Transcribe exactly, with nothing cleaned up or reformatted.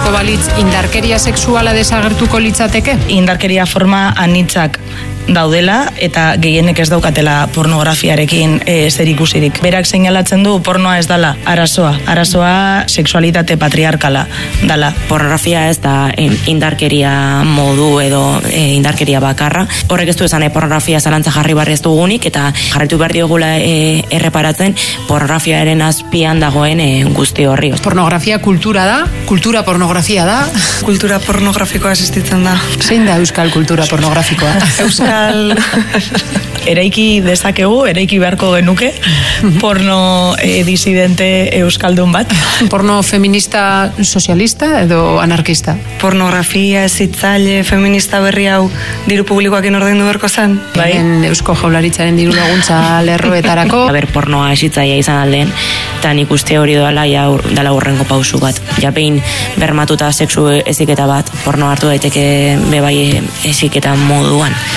beharko balitz, indarkeria sexuala desagertuko litzateke? Indarkeria forma anitzak daudela eta gehienek ez daukatela pornografiarekin e, zer ikusirik. Berak seinalatzen du pornoa ez dala arazoa. Arazoa sexualitate patriarkala dala. Pornografia ez da indarkeria modu edo e, indarkeria bakarra. Horrek ez du esan, e, pornografia zalantza jarri barri ez dugunik eta jarritu behar diogula e, erreparatzen pornografiaren azpian dagoen e, guzti horri. Pornografia kultura da? Kultura pornografia da? Kultura pornografikoa existitzen da. Zein da euskal kultura pornografikoa? Euskal eraiki dezakegu, eraiki beharko genuke porno e, disidente euskaldun bat. Porno feminista sozialista edo anarkista? Pornografia ezitzaile feminista berri hau diru publikoakin ordaindu beharko zen? Bai. Eusko Jaurlaritzaren diru laguntza lerroetarako. Aber, pornoa ezitzaia izan aldean, eta nik uste hori doala ja dala urrengo pausu bat. Japein bermatuta sexu eziketa bat, porno hartu daiteke bebai eziketa moduan.